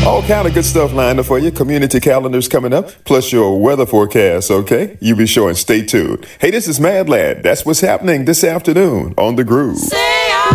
All kind of good stuff lined up for you. Community calendars coming up, plus your weather forecast, okay? You be sure and stay tuned. Hey, this is Mad Lad. That's what's happening this afternoon on The Groove.